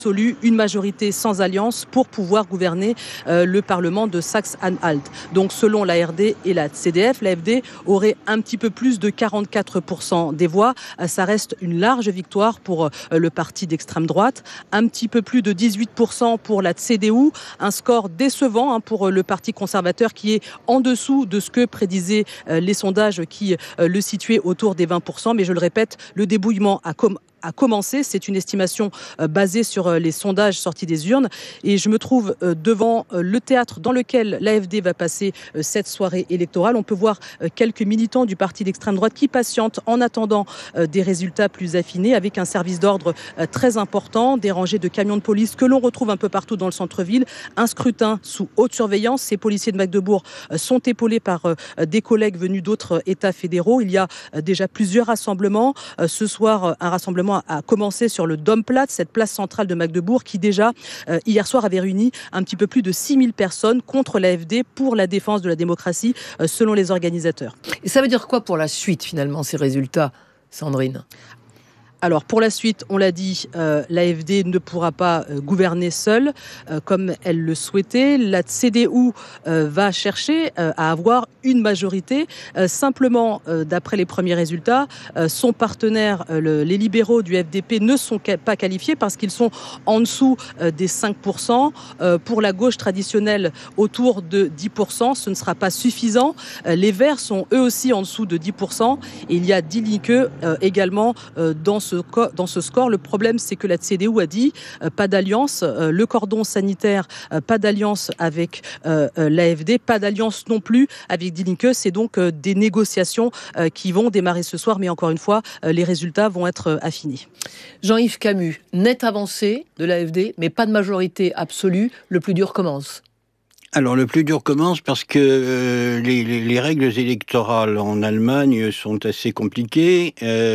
absolue, une majorité sans alliance pour pouvoir gouverner le Parlement de Saxe-Anhalt. Donc selon l'ARD et la CDF, l'AfD aurait un petit peu plus de 44% des voix. Ça reste une large victoire pour le parti d'extrême droite. Un petit peu plus de 18% pour la CDU. Un score décevant pour le parti conservateur qui est en dessous de ce que prédisaient les sondages qui le situaient autour des 20%. Mais je le répète, le débouillement a commencé. C'est une estimation basée sur les sondages sortis des urnes. Et je me trouve devant le théâtre dans lequel l'AfD va passer cette soirée électorale. On peut voir quelques militants du parti d'extrême droite qui patientent en attendant des résultats plus affinés, avec un service d'ordre très important, des rangées de camions de police que l'on retrouve un peu partout dans le centre-ville, un scrutin sous haute surveillance. Ces policiers de Magdebourg sont épaulés par des collègues venus d'autres États fédéraux. Il y a déjà plusieurs rassemblements. Ce soir, un rassemblement a commencé sur le Domplatz, cette place centrale de Magdebourg qui déjà, hier soir, avait réuni un petit peu plus de 6000 personnes contre l'AfD pour la défense de la démocratie, selon les organisateurs. Et ça veut dire quoi pour la suite, finalement, ces résultats, Sandrine ? Alors pour la suite, on l'a dit, l'AfD ne pourra pas gouverner seule comme elle le souhaitait. La CDU va chercher à avoir une majorité. Simplement, d'après les premiers résultats, son partenaire, les libéraux du FDP, ne sont pas qualifiés parce qu'ils sont en dessous des 5%. Pour la gauche traditionnelle, autour de 10%, ce ne sera pas suffisant. Les Verts sont eux aussi en dessous de 10%. Et il y a Die Linke également dans ce score. Le problème, c'est que la CDU a dit pas d'alliance, le cordon sanitaire, pas d'alliance avec l'AfD, pas d'alliance non plus avec Die Linke. C'est donc des négociations qui vont démarrer ce soir, mais encore une fois, les résultats vont être affinés. Jean-Yves Camus, nette avancée de l'AfD, mais pas de majorité absolue. Le plus dur commence. Alors le plus dur commence parce que les règles électorales en Allemagne sont assez compliquées.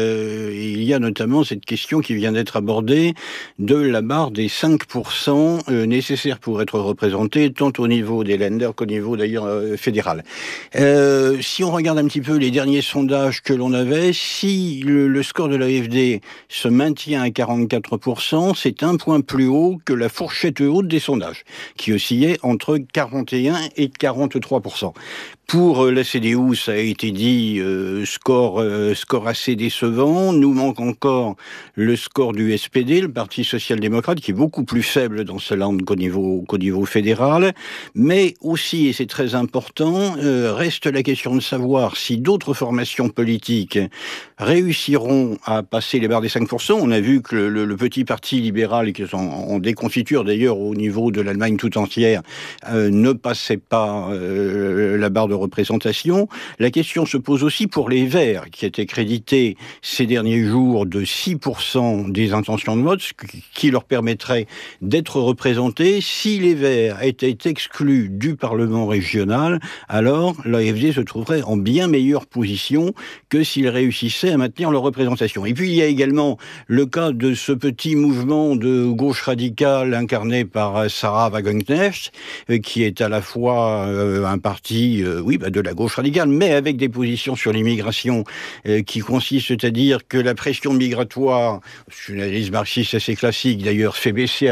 Il y a notamment cette question qui vient d'être abordée de la barre des 5% nécessaires pour être représenté, tant au niveau des Länder qu'au niveau d'ailleurs fédéral. Si on regarde un petit peu les derniers sondages que l'on avait, si le score de l'AfD se maintient à 44%, c'est un point plus haut que la fourchette haute des sondages, qui oscillait entre 41 et 43%. Pour la CDU, ça a été dit, score assez décevant. Nous manque encore le score du SPD, le Parti social-démocrate, qui est beaucoup plus faible dans ce land qu'au niveau fédéral. Mais aussi, et c'est très important, reste la question de savoir si d'autres formations politiques réussiront à passer les barres des 5%. On a vu que le petit parti libéral, qui est en déconfiture d'ailleurs au niveau de l'Allemagne tout entière, ne passait pas la barre de représentation. La question se pose aussi pour les Verts, qui étaient crédités ces derniers jours de 6% des intentions de vote, ce qui leur permettrait d'être représentés. Si les Verts étaient exclus du Parlement régional, alors l'AfD se trouverait en bien meilleure position que s'ils réussissaient à maintenir leur représentation. Et puis il y a également le cas de ce petit mouvement de gauche radicale incarné par Sarah Wagenknecht, qui est à la fois un parti de la gauche radicale, mais avec des positions sur l'immigration qui consistent à dire que la pression migratoire, c'est une analyse marxiste assez classique d'ailleurs, fait baisser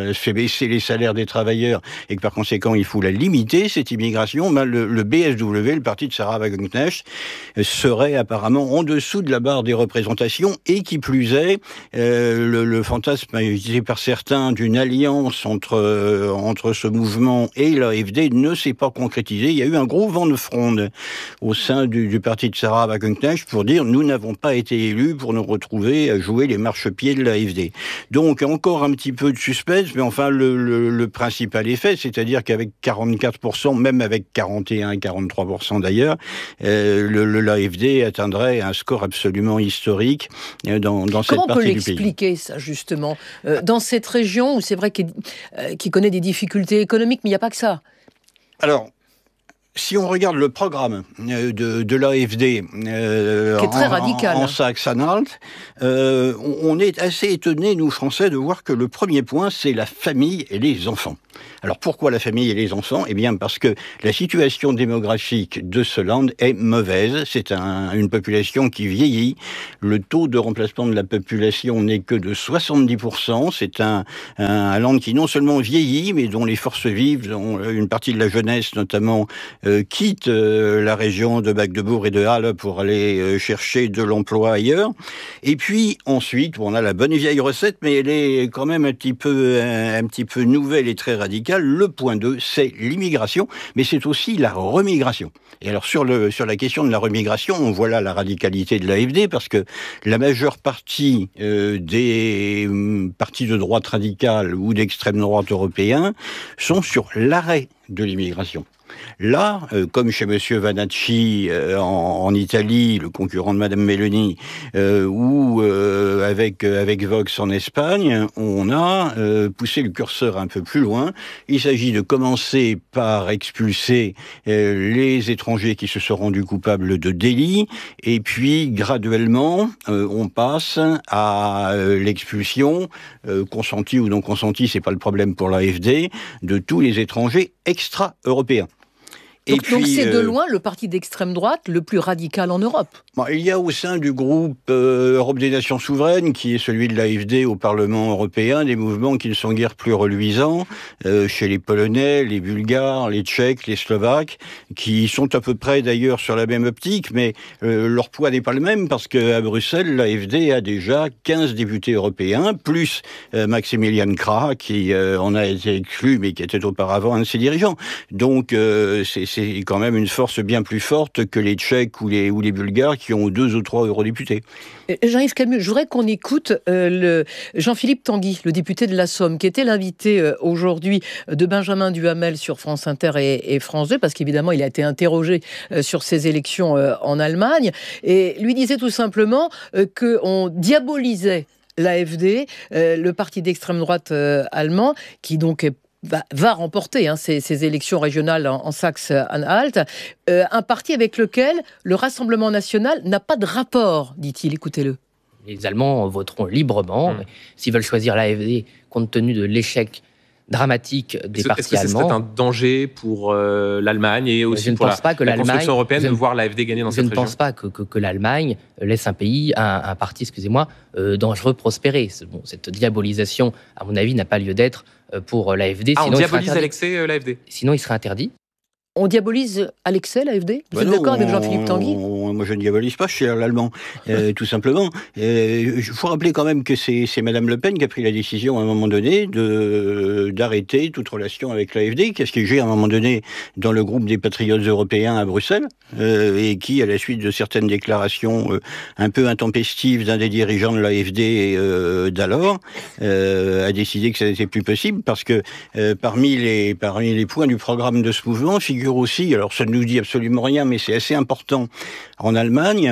les salaires des travailleurs et que par conséquent il faut la limiter, cette immigration. Le BSW, le parti de Sarah Wagenknecht, serait apparemment en dessous de la barre des représentations, et qui plus est, le fantasme utilisé par certains d'une alliance entre ce mouvement et l'AfD ne s'est pas concrétisé. Il y a eu un gros vent de fronde au sein du parti de Sarah Wagenknecht pour dire nous n'avons pas été élus pour nous retrouver à jouer les marchepieds de l'AfD. Donc encore un petit peu de suspense, mais enfin le principal effet, c'est-à-dire qu'avec 44%, même avec 41 et 43% d'ailleurs, l'AfD atteindrait un score absolument historique dans cette partie du pays. Comment on peut l'expliquer ça justement dans cette région où c'est vrai qu'il connaît des difficultés économiques, mais il n'y a pas que ça. Alors, Si on regarde le programme de l'AfD qui est très radical en Saxe-Anhalt, on est assez étonnés, nous Français, de voir que le premier point, c'est la famille et les enfants. Alors pourquoi la famille et les enfants ? Eh bien parce que la situation démographique de ce land est mauvaise. C'est une population qui vieillit. Le taux de remplacement de la population n'est que de 70%. C'est un land qui non seulement vieillit, mais dont les forces vives, dont une partie de la jeunesse notamment, quitte la région de Magdebourg et de Halle pour aller chercher de l'emploi ailleurs. Et puis ensuite, on a la bonne vieille recette, mais elle est quand même un petit peu nouvelle et très radicale. Le point 2, c'est l'immigration, mais c'est aussi la remigration. Et alors sur la question de la remigration, on voit là la radicalité de l'AfD, parce que la majeure partie des partis de droite radicale ou d'extrême droite européens sont sur l'arrêt de l'immigration. Là, comme chez Monsieur Vanacci en Italie, le concurrent de Madame Meloni, ou avec Vox en Espagne, on a poussé le curseur un peu plus loin. Il s'agit de commencer par expulser les étrangers qui se sont rendus coupables de délits, et puis graduellement, on passe à l'expulsion, consentie ou non consentie, c'est pas le problème pour l'AfD, de tous les étrangers extra-européens. Donc c'est de loin le parti d'extrême droite le plus radical en Europe. Il y a au sein du groupe Europe des Nations Souveraines, qui est celui de l'AfD au Parlement européen, des mouvements qui ne sont guère plus reluisants, chez les Polonais, les Bulgares, les Tchèques, les Slovaques, qui sont à peu près d'ailleurs sur la même optique, mais leur poids n'est pas le même, parce qu'à Bruxelles, l'AfD a déjà 15 députés européens, plus Maximilian Krah, qui en a été exclu, mais qui était auparavant un de ses dirigeants. Donc c'est quand même une force bien plus forte que les Tchèques ou les Bulgares, qui ont 2 ou 3 eurodéputés. Jean-Yves Camus, je voudrais qu'on écoute Jean-Philippe Tanguy, le député de la Somme, qui était l'invité aujourd'hui de Benjamin Duhamel sur France Inter et France 2, parce qu'évidemment, il a été interrogé sur ces élections en Allemagne, et lui disait tout simplement qu'on diabolisait l'AfD, le parti d'extrême droite allemand, qui donc va remporter ces élections régionales en Saxe-Anhalt, un parti avec lequel le Rassemblement national n'a pas de rapport, dit-il. Écoutez-le. Les Allemands voteront librement. S'ils veulent choisir l'AfD, compte tenu de l'échec dramatique des partis allemands. Est-ce que c'est un danger pour l'Allemagne et aussi pour la construction européenne de voir l'AfD gagner dans cette région ? Je ne pense pas que l'Allemagne laisse un pays, un parti, dangereux prospérer. Cette diabolisation, à mon avis, n'a pas lieu d'être pour l'AfD. On diabolise à l'excès l'AfD ? Sinon, il serait interdit. On diabolise à l'excès l'AfD ? Vous êtes d'accord avec Jean-Philippe Tanguy ? Moi, je ne diabolise pas, je suis l'allemand, tout simplement. Il faut rappeler quand même que c'est Madame Le Pen qui a pris la décision à un moment donné d'arrêter toute relation avec l'AfD, qui a siégé à un moment donné dans le groupe des patriotes européens à Bruxelles, et qui, à la suite de certaines déclarations un peu intempestives d'un des dirigeants de l'AfD d'alors, a décidé que ça n'était plus possible, parce que parmi les points du programme de ce mouvement figure aussi, alors ça ne nous dit absolument rien, mais c'est assez important en Allemagne,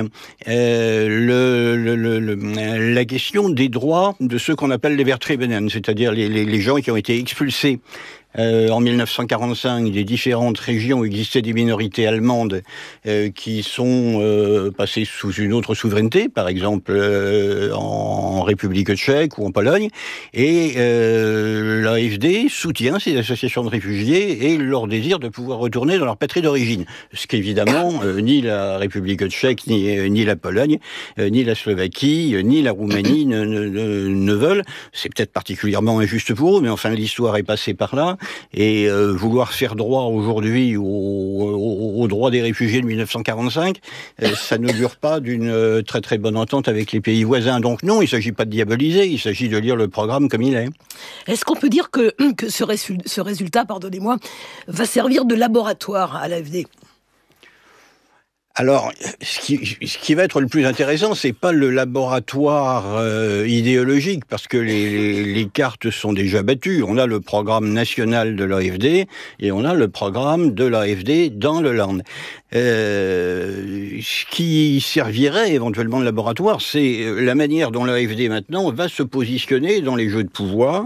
la question des droits de ceux qu'on appelle les Vertriebenen, c'est-à-dire les gens qui ont été expulsés en 1945 des différentes régions où existaient des minorités allemandes qui sont passées sous une autre souveraineté, par exemple en République tchèque ou en Pologne, et l'AfD soutient ces associations de réfugiés et leur désir de pouvoir retourner dans leur patrie d'origine, ce qu'évidemment ni la République tchèque, ni la Pologne, ni la Slovaquie, ni la Roumanie ne veulent. C'est peut-être particulièrement injuste pour eux, mais enfin l'histoire est passée par là. Et vouloir faire droit aujourd'hui aux droits des réfugiés de 1945, ça n'augure pas d'une très très bonne entente avec les pays voisins. Donc non, il ne s'agit pas de diaboliser, il s'agit de lire le programme comme il est. Est-ce qu'on peut dire que ce résultat, pardonnez-moi, va servir de laboratoire à l'AfD ? Alors, ce qui va être le plus intéressant, c'est pas le laboratoire idéologique, parce que les cartes sont déjà battues. On a le programme national de l'AfD et on a le programme de l'AfD dans le Land. Ce qui servirait éventuellement de laboratoire, c'est la manière dont l'AfD maintenant va se positionner dans les jeux de pouvoir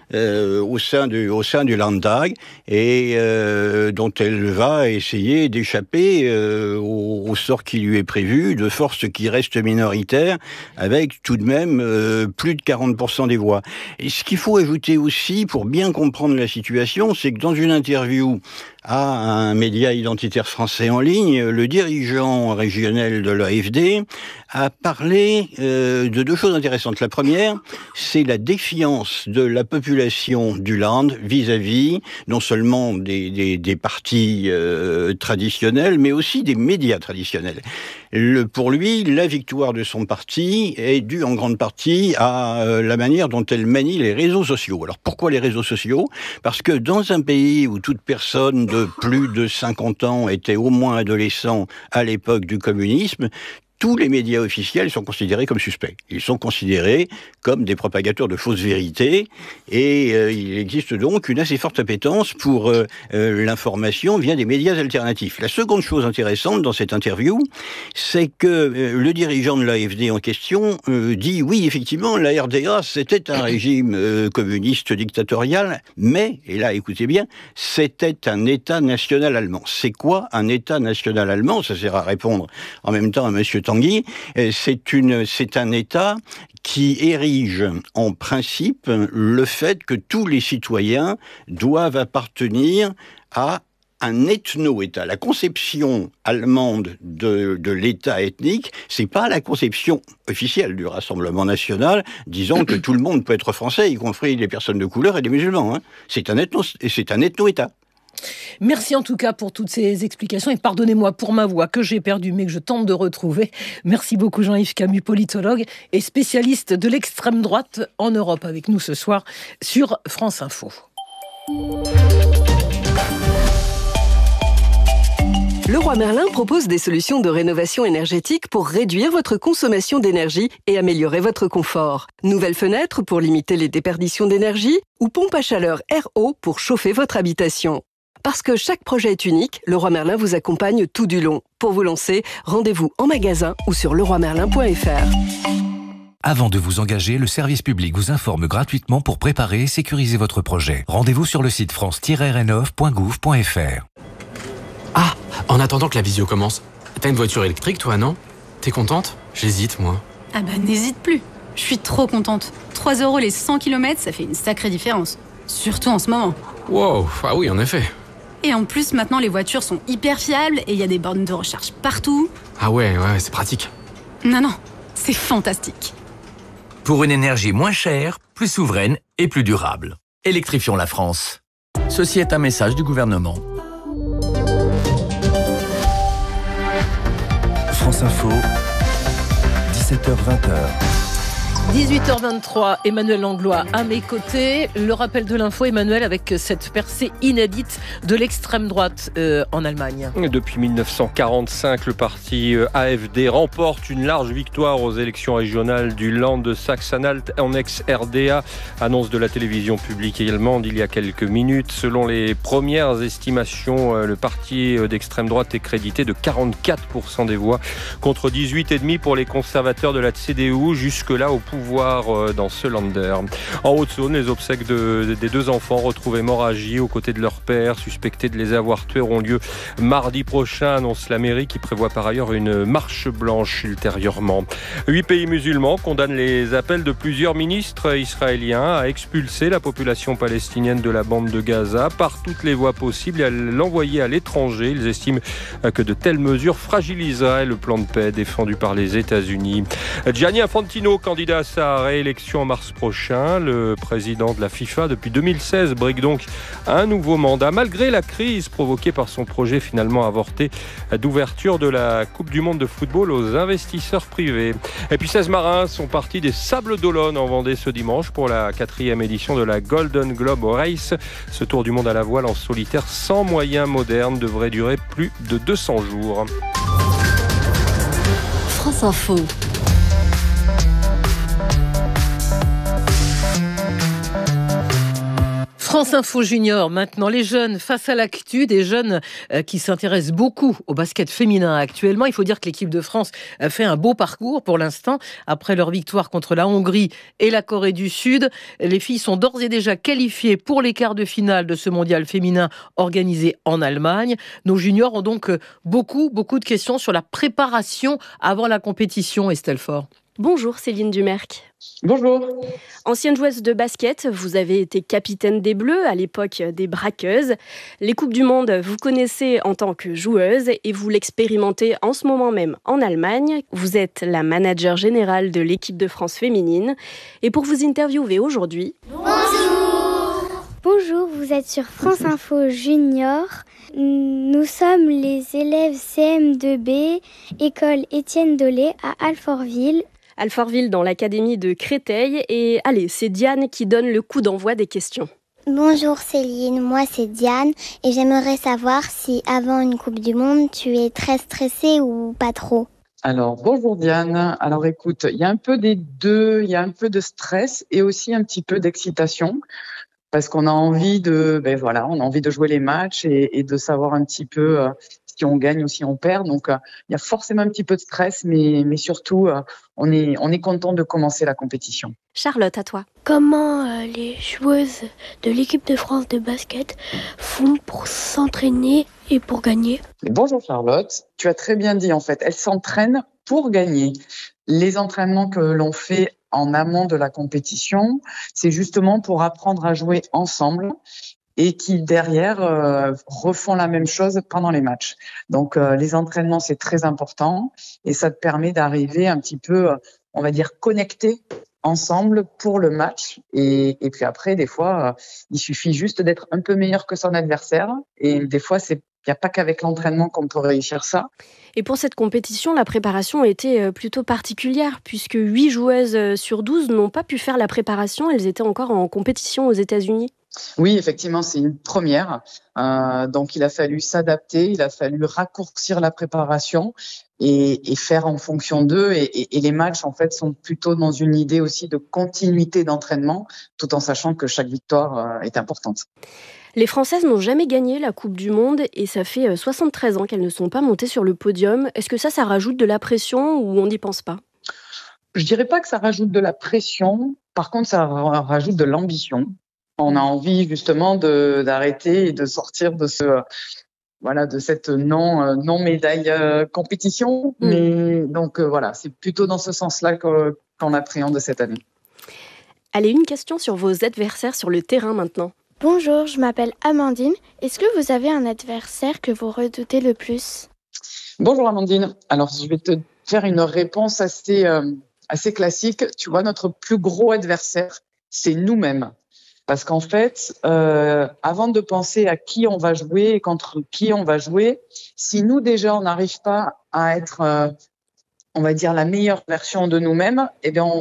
au sein du Landtag et dont elle va essayer d'échapper au sort qui lui est prévu de forces qui restent minoritaires avec tout de même plus de 40% des voix. Et ce qu'il faut ajouter aussi pour bien comprendre la situation, c'est que dans une interview à un média identitaire français en ligne, le dirigeant régional de l'AfD a parlé de deux choses intéressantes. La première, c'est la défiance de la population du Land vis-à-vis non seulement des partis traditionnels, mais aussi des médias traditionnels. Pour lui, la victoire de son parti est due en grande partie à la manière dont elle manie les réseaux sociaux. Alors pourquoi les réseaux sociaux ? Parce que dans un pays où toute personne de plus de 50 ans était au moins adolescent à l'époque du communisme, tous les médias officiels sont considérés comme suspects. Ils sont considérés comme des propagateurs de fausses vérités et il existe donc une assez forte appétence pour l'information via des médias alternatifs. La seconde chose intéressante dans cette interview, c'est que le dirigeant de l'AfD en question dit oui, effectivement, la RDA, c'était un régime communiste dictatorial, mais, et là, écoutez bien, c'était un État national allemand. C'est quoi un État national allemand ? Ça sert à répondre en même temps à Monsieur Tanguy. C'est un État qui érige en principe le fait que tous les citoyens doivent appartenir à un ethno-État. La conception allemande de l'État ethnique, c'est pas la conception officielle du Rassemblement national, disant que tout le monde peut être français, y compris les personnes de couleur et les musulmans. C'est un ethno-État. Merci en tout cas pour toutes ces explications et pardonnez-moi pour ma voix que j'ai perdue mais que je tente de retrouver. Merci beaucoup Jean-Yves Camus, politologue et spécialiste de l'extrême droite en Europe avec nous ce soir sur France Info. Leroy Merlin propose des solutions de rénovation énergétique pour réduire votre consommation d'énergie et améliorer votre confort. Nouvelles fenêtres pour limiter les déperditions d'énergie ou pompe à chaleur RO pour chauffer votre habitation. Parce que chaque projet est unique, Leroy Merlin vous accompagne tout du long. Pour vous lancer, rendez-vous en magasin ou sur leroymerlin.fr. Avant de vous engager, le service public vous informe gratuitement pour préparer et sécuriser votre projet. Rendez-vous sur le site france-renov.gouv.fr. Ah, en attendant que la visio commence, t'as une voiture électrique toi, non ? T'es contente ? J'hésite, moi. Ah bah n'hésite plus. Je suis trop contente. 3 € les 100 km, ça fait une sacrée différence. Surtout en ce moment. Wow, ah oui, en effet. Et en plus, maintenant, les voitures sont hyper fiables et il y a des bornes de recharge partout. Ah ouais, c'est pratique. Non, c'est fantastique. Pour une énergie moins chère, plus souveraine et plus durable. Électrifions la France. Ceci est un message du gouvernement. France Info, 17h-20h. 18h23, Emmanuel Langlois à mes côtés. Le rappel de l'info, Emmanuel, avec cette percée inédite de l'extrême droite en Allemagne. Depuis 1945, le parti AfD remporte une large victoire aux élections régionales du Land de Saxe-Anhalt en ex-RDA. Annonce de la télévision publique allemande il y a quelques minutes. Selon les premières estimations, le parti d'extrême droite est crédité de 44% des voix contre 18,5% pour les conservateurs de la CDU, jusque-là au pouvoir dans ce Länder. En Haute-Saône, les obsèques des 2 enfants retrouvés morts à Gy aux côtés de leur père, suspectés de les avoir tués, auront lieu mardi prochain, annonce la mairie, qui prévoit par ailleurs une marche blanche ultérieurement. 8 pays musulmans condamnent les appels de plusieurs ministres israéliens à expulser la population palestinienne de la bande de Gaza par toutes les voies possibles et à l'envoyer à l'étranger. Ils estiment que de telles mesures fragiliseraient le plan de paix défendu par les États-Unis. Gianni Infantino, candidat à sa réélection en mars prochain. Le président de la FIFA depuis 2016 brigue donc un nouveau mandat malgré la crise provoquée par son projet finalement avorté d'ouverture de la Coupe du Monde de football aux investisseurs privés. Et puis 16 marins sont partis des Sables d'Olonne en Vendée ce dimanche pour la 4e édition de la Golden Globe Race. Ce tour du monde à la voile en solitaire sans moyens modernes devrait durer plus de 200 jours. France Info. France Info Junior, maintenant les jeunes face à l'actu, des jeunes qui s'intéressent beaucoup au basket féminin actuellement. Il faut dire que l'équipe de France a fait un beau parcours pour l'instant. Après leur victoire contre la Hongrie et la Corée du Sud, les filles sont d'ores et déjà qualifiées pour les quarts de finale de ce mondial féminin organisé en Allemagne. Nos juniors ont donc beaucoup de questions sur la préparation avant la compétition, Estelle Faure. Bonjour Céline Dumerc. Bonjour. Ancienne joueuse de basket, vous avez été capitaine des Bleus à l'époque des Braqueuses. Les Coupes du Monde, vous connaissez en tant que joueuse et vous l'expérimentez en ce moment même en Allemagne. Vous êtes la manager générale de l'équipe de France féminine. Et pour vous interviewer aujourd'hui... Bonjour. Bonjour, vous êtes sur France Info Junior. Nous sommes les élèves CM2B, école Étienne Dolé à Alfortville. Alfortville dans l'académie de Créteil. Et allez, c'est Diane qui donne le coup d'envoi des questions. Bonjour Céline, moi c'est Diane et j'aimerais savoir si avant une Coupe du Monde, tu es très stressée ou pas trop. Alors, bonjour Diane. Alors écoute, il y a un peu des deux, il y a un peu de stress et aussi un petit peu d'excitation. Parce qu'on a envie on a envie de jouer les matchs et de savoir un petit peu si on gagne ou si on perd. Donc, il y a forcément un petit peu de stress, mais surtout, on est content de commencer la compétition. Charlotte, à toi. Comment les joueuses de l'équipe de France de basket font pour s'entraîner et pour gagner ? Bonjour Charlotte, tu as très bien dit en fait, elles s'entraînent pour gagner. Les entraînements que l'on fait en amont de la compétition, c'est justement pour apprendre à jouer ensemble et qui derrière refont la même chose pendant les matchs. Donc les entraînements, c'est très important et ça te permet d'arriver un petit peu, on va dire, connecté ensemble pour le match. Et puis après, des fois, il suffit juste d'être un peu meilleur que son adversaire et des fois, il n'y a pas qu'avec l'entraînement qu'on peut réussir ça. Et pour cette compétition, la préparation était plutôt particulière puisque 8 joueuses sur 12 n'ont pas pu faire la préparation. Elles étaient encore en compétition aux États-Unis. Oui, effectivement, c'est une première. Donc, il a fallu s'adapter, il a fallu raccourcir la préparation et faire en fonction d'eux. Et les matchs, en fait, sont plutôt dans une idée aussi de continuité d'entraînement, tout en sachant que chaque victoire est importante. Les Françaises n'ont jamais gagné la Coupe du Monde et ça fait 73 ans qu'elles ne sont pas montées sur le podium. Est-ce que ça rajoute de la pression ou on n'y pense pas ? Je dirais pas que ça rajoute de la pression. Par contre, ça rajoute de l'ambition. On a envie justement d'arrêter et de sortir de de cette non médaille compétition. Mais donc voilà, c'est plutôt dans ce sens-là qu'on appréhende cette année. Allez, une question sur vos adversaires sur le terrain maintenant. Bonjour, je m'appelle Amandine. Est-ce que vous avez un adversaire que vous redoutez le plus ? Bonjour Amandine. Alors, je vais te faire une réponse assez classique. Tu vois, notre plus gros adversaire, c'est nous-mêmes. Parce qu'en fait, avant de penser à qui on va jouer et contre qui on va jouer, si nous déjà on n'arrive pas à être, on va dire, la meilleure version de nous-mêmes, eh bien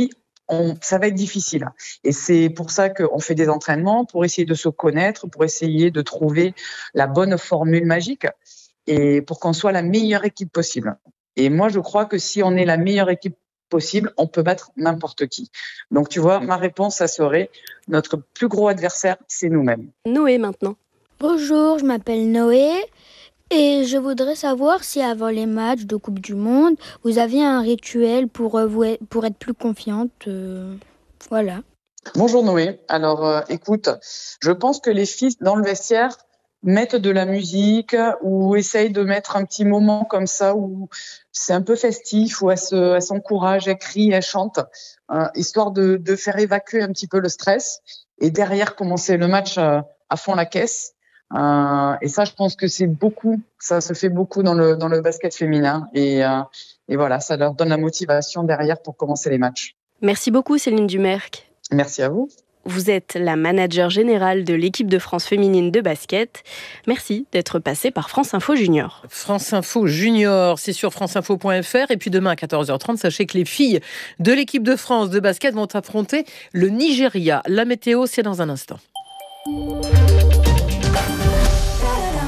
ça va être difficile. Et c'est pour ça qu'on fait des entraînements, pour essayer de se connaître, pour essayer de trouver la bonne formule magique et pour qu'on soit la meilleure équipe possible. Et moi, je crois que si on est la meilleure équipe possible, on peut battre n'importe qui. Donc, tu vois, ma réponse, ça serait notre plus gros adversaire, c'est nous-mêmes. Noé, maintenant. Bonjour, je m'appelle Noé. Et je voudrais savoir si avant les matchs de Coupe du Monde, vous aviez un rituel pour être plus confiante. Voilà. Bonjour Noé. Alors écoute, je pense que les filles dans le vestiaire mettent de la musique ou essayent de mettre un petit moment comme ça où c'est un peu festif, où elles s'encouragent, elles crient, elles chantent, histoire de faire évacuer un petit peu le stress et derrière commencer le match à fond la caisse. Et ça, je pense que ça se fait beaucoup dans le basket féminin et voilà, ça leur donne la motivation derrière pour commencer les matchs. Merci beaucoup Céline Dumerc. Merci à vous. Vous êtes la manager générale de l'équipe de France féminine de basket. Merci d'être passée par France Info Junior. France Info Junior, c'est sur franceinfo.fr. Et puis demain à 14h30, sachez que les filles de l'équipe de France de basket vont affronter le Nigeria. La météo, c'est dans un instant.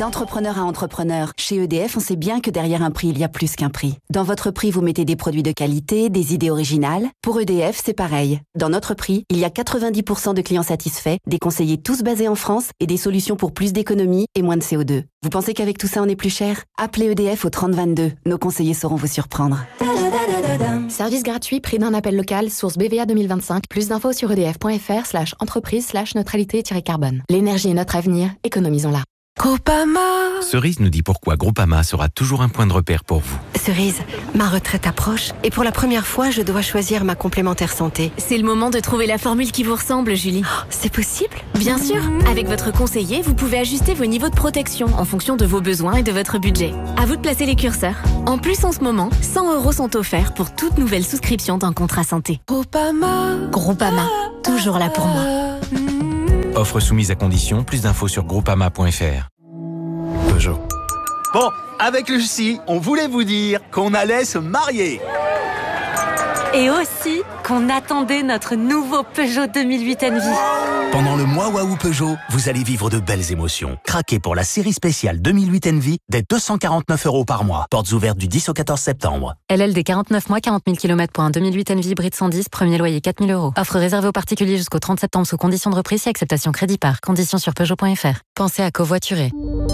D'entrepreneur à entrepreneur, chez EDF, on sait bien que derrière un prix, il y a plus qu'un prix. Dans votre prix, vous mettez des produits de qualité, des idées originales. Pour EDF, c'est pareil. Dans notre prix, il y a 90% de clients satisfaits, des conseillers tous basés en France et des solutions pour plus d'économies et moins de CO2. Vous pensez qu'avec tout ça, on est plus cher ? Appelez EDF au 3022. Nos conseillers sauront vous surprendre. Service gratuit, prix d'un appel local, source BVA 2025. Plus d'infos sur edf.fr/entreprise/neutralité-carbone. L'énergie est notre avenir, économisons-la. Groupama. Cerise nous dit pourquoi Groupama sera toujours un point de repère pour vous. Cerise, ma retraite approche et pour la première fois, je dois choisir ma complémentaire santé. C'est le moment de trouver la formule qui vous ressemble, Julie. Oh, c'est possible ? Bien sûr. Avec votre conseiller, vous pouvez ajuster vos niveaux de protection en fonction de vos besoins et de votre budget. À vous de placer les curseurs. En plus, en ce moment, 100 € sont offerts pour toute nouvelle souscription d'un contrat santé. Groupama. Groupama, toujours là pour moi. Offre soumise à condition, plus d'infos sur groupama.fr. Peugeot. Bon, avec Lucie, on voulait vous dire qu'on allait se marier. Et aussi qu'on attendait notre nouveau Peugeot 2008 Envy. Pendant le mois Waouh Peugeot, vous allez vivre de belles émotions. Craquez pour la série spéciale 2008 Envy dès 249 € par mois. Portes ouvertes du 10 au 14 septembre. LLD 49 mois, 40 000 km pour un 2008 Envy hybride 110, premier loyer 4 000 €. Offre réservée aux particuliers jusqu'au 30 septembre sous conditions de reprise et acceptation crédit par. Conditions sur Peugeot.fr. Pensez à covoiturer.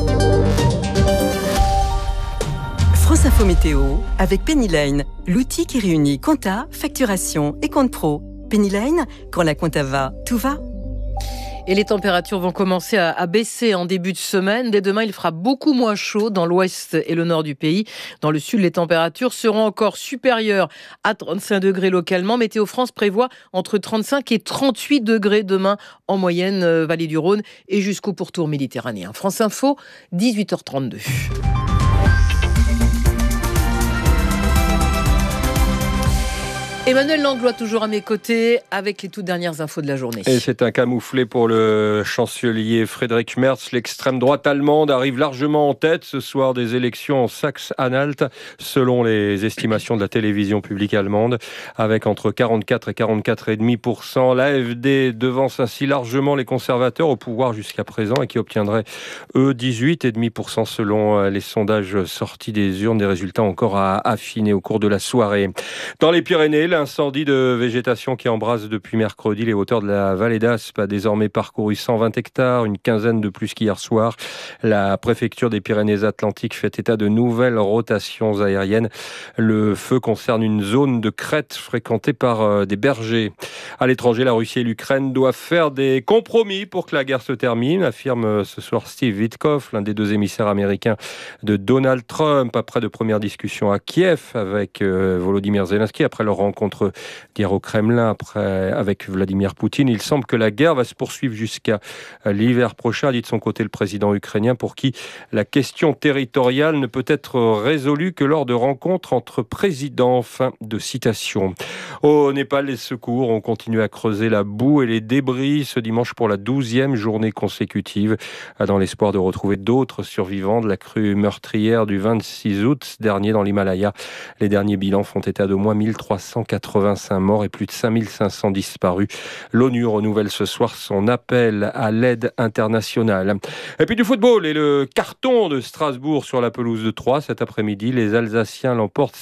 France Info Météo avec Pennyline, l'outil qui réunit compta, facturation et compte pro. Pennyline, quand la compta va, tout va. Et les températures vont commencer à baisser en début de semaine. Dès demain, il fera beaucoup moins chaud dans l'ouest et le nord du pays. Dans le sud, les températures seront encore supérieures à 35 degrés localement. Météo France prévoit entre 35 et 38 degrés demain en moyenne, vallée du Rhône et jusqu'au pourtour méditerranéen. France Info, 18h32. Emmanuel Langlois, toujours à mes côtés, avec les toutes dernières infos de la journée. Et c'est un camouflet pour le chancelier Friedrich Merz. L'extrême droite allemande arrive largement en tête ce soir des élections en Saxe-Anhalt, selon les estimations de la télévision publique allemande, avec entre 44 et 44,5%. L'AfD devance ainsi largement les conservateurs au pouvoir jusqu'à présent et qui obtiendraient, eux, 18,5% selon les sondages sortis des urnes. Des résultats encore à affiner au cours de la soirée. Dans les Pyrénées, l'incendie de végétation qui embrase depuis mercredi les hauteurs de la vallée d'Aspe a désormais parcouru 120 hectares, une quinzaine de plus qu'hier soir. La préfecture des Pyrénées-Atlantiques fait état de nouvelles rotations aériennes. Le feu concerne une zone de crête fréquentée par des bergers. À l'étranger, la Russie et l'Ukraine doivent faire des compromis pour que la guerre se termine, affirme ce soir Steve Witkoff, l'un des deux émissaires américains de Donald Trump, après de premières discussions à Kiev avec Volodymyr Zelensky, après leur rencontre d'hier au Kremlin avec Vladimir Poutine. Il semble que la guerre va se poursuivre jusqu'à l'hiver prochain, dit de son côté le président ukrainien, pour qui la question territoriale ne peut être résolue que lors de rencontres entre présidents. Fin de citation. Au Népal, les secours ont continué à creuser la boue et les débris ce dimanche pour la 12e journée consécutive, dans l'espoir de retrouver d'autres survivants de la crue meurtrière du 26 août dernier dans l'Himalaya. Les derniers bilans font état de moins 1385 morts et plus de 5500 disparus. L'ONU renouvelle ce soir son appel à l'aide internationale. Et puis du football et le carton de Strasbourg sur la pelouse de Troyes cet après-midi. Les Alsaciens l'emportent